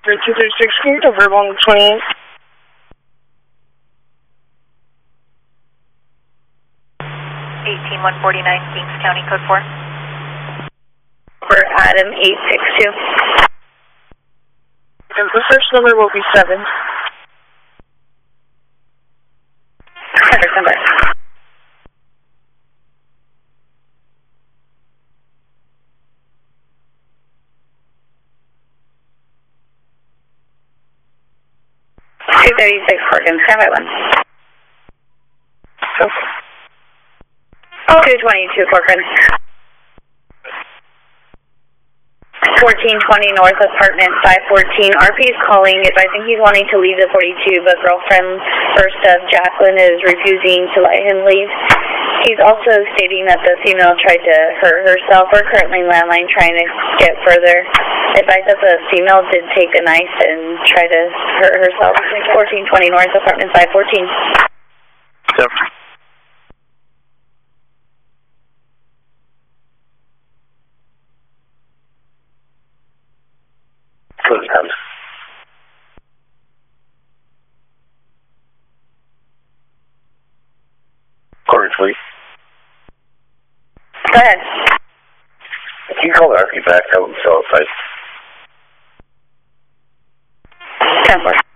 236 to verbal on the 28th. 18149, Kings County, code 4. For Adam 862. And the first number will be 7. First number. Two 36 Corcoran, standby 1. Okay. 222 Corcoran. 1420 North Apartment 514. RP is calling advising he's wanting to leave the 42, but girlfriend first of Jacqueline is refusing to let him leave. He's also stating that the female tried to hurt herself. We're currently landline trying to get further. Advise that the female did take a knife and try to hurt herself. 1420 North Apartment 514. Yep. Corey, please. Go ahead. Can you call the RP back? I was so outside. 10-4.